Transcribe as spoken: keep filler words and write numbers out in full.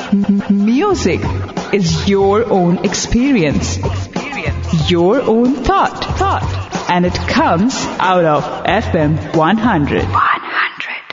M- music is your own experience, experience, your own thought, thought, and it comes out of F M one hundred.